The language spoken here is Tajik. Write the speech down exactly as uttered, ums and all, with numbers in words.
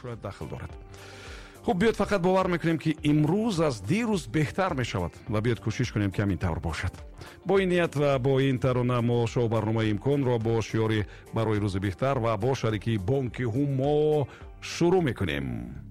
шояд дахл дорад. хуб, биёд фақат бовар мекунем ки имрӯз аз дирӯз беҳтар мешавад ва биёд кӯшиш кунем ки ҳамин тавр бошад. бо ин ният ва бо ин тарона мо шоу барномаи имконро бо шиёри барои рӯзи беҳтар ва бо шарикии бонки ҳумо шурӯъ мекунем.